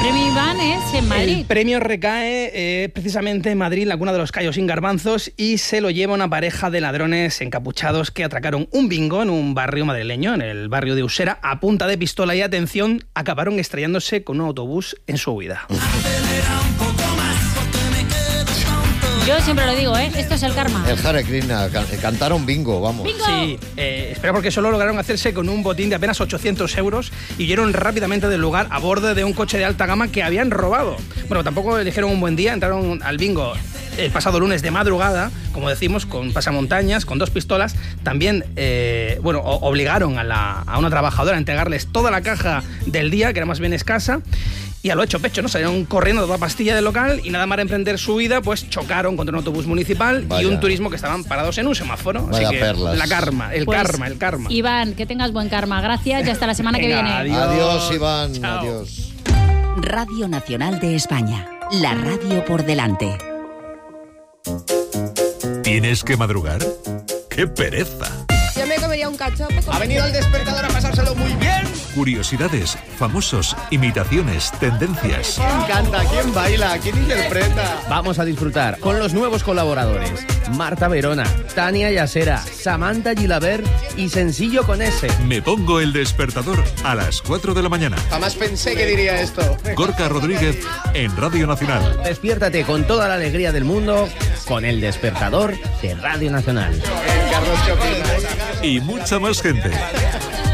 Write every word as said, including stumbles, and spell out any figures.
premio Iván es en Madrid. El premio recae eh, precisamente en Madrid, la cuna de los callos sin garbanzos, y se lo lleva una pareja de ladrones encapuchados que atracaron un bingo en un barrio madrileño, en el barrio de Usera, a punta de pistola y, atención, acabaron estrellándose con un autobús en su huida. Yo siempre lo digo, ¿eh? Esto es el karma. El Hare Krishna, can- cantaron bingo, vamos. ¡Bingo! Sí, eh, espera, porque solo lograron hacerse con un botín de apenas ochocientos euros y huyeron rápidamente del lugar a bordo de un coche de alta gama que habían robado. Bueno, tampoco eligieron un buen día, entraron al bingo el pasado lunes de madrugada, como decimos, con pasamontañas, con dos pistolas. También, eh, bueno, o- obligaron a, la, a una trabajadora a entregarles toda la caja del día, que era más bien escasa. Y a lo hecho pecho, ¿no? Salieron corriendo de toda pastilla del local y nada más emprender su huida, pues chocaron contra un autobús municipal. Vaya. Y un turismo que estaban parados en un semáforo. Vaya Así que perlas. la karma, el Pues, karma, el karma. Iván, que tengas buen karma. Gracias y hasta la semana que Venga, viene. adiós. Adiós, Iván, Chao. adiós. Radio Nacional de España. La radio por delante. ¿Tienes que madrugar? ¡Qué pereza! Yo me comería un cachopo. Ha venido al despertador a pasárselo muy bien. Curiosidades, famosos, imitaciones, tendencias. ¿Quién canta? ¿Quién baila? ¿Quién interpreta? Vamos a disfrutar con los nuevos colaboradores: Marta Verona, Tania Yasera, Samantha Gilabert y Sencillo con S. Me pongo el despertador a las cuatro de la mañana. Jamás pensé que diría esto. Gorka Rodríguez en Radio Nacional. Despiértate con toda la alegría del mundo con el despertador de Radio Nacional. Carlos, ¿qué opinas? Y mucha más gente.